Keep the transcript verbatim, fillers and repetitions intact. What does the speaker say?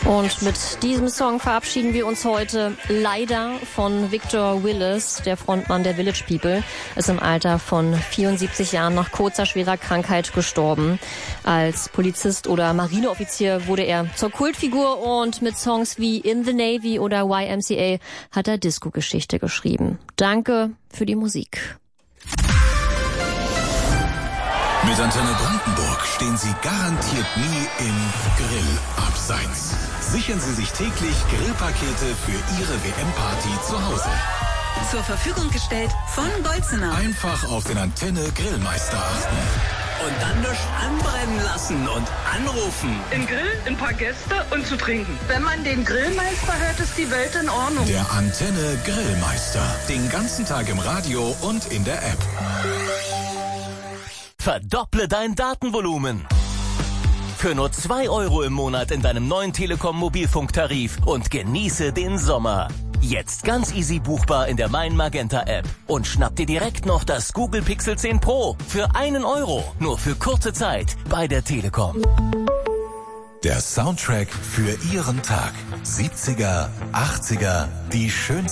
Und mit diesem Song verabschieden wir uns heute leider von Victor Willis, der Frontmann der Village People, ist im Alter von vierundsiebzig Jahren nach kurzer schwerer Krankheit gestorben. Als Polizist oder Marineoffizier wurde er zur Kultfigur und mit Songs wie In the Navy oder Y M C A hat er Disco-Geschichte geschrieben. Danke für die Musik. Mit Antenne Brandenburg stehen Sie garantiert nie im Grillabseits. Sichern Sie sich täglich Grillpakete für Ihre W M-Party zu Hause. Zur Verfügung gestellt von Bolzener. Einfach auf den Antenne Grillmeister achten. Und dann durch anbrennen lassen und anrufen. Im Grill, ein paar Gäste und zu trinken. Wenn man den Grillmeister hört, ist die Welt in Ordnung. Der Antenne Grillmeister. Den ganzen Tag im Radio und in der App. Verdopple dein Datenvolumen. Für nur zwei Euro im Monat in deinem neuen Telekom Mobilfunktarif und genieße den Sommer. Jetzt ganz easy buchbar in der Mein Magenta App. Und schnapp dir direkt noch das Google Pixel zehn Pro für einen Euro. Nur für kurze Zeit bei der Telekom. Der Soundtrack für Ihren Tag. siebziger, achtziger, die schönsten